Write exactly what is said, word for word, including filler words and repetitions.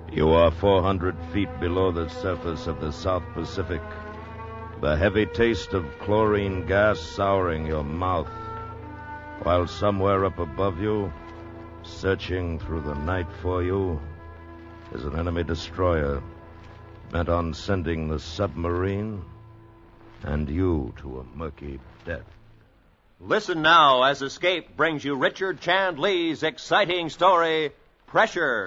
You are four hundred feet below the surface of the South Pacific, the heavy taste of chlorine gas souring your mouth, while somewhere up above you, searching through the night for you, is an enemy destroyer bent on sending the submarine and you to a murky death. Listen now as Escape brings you Richard Chand Lee's exciting story, Pressure.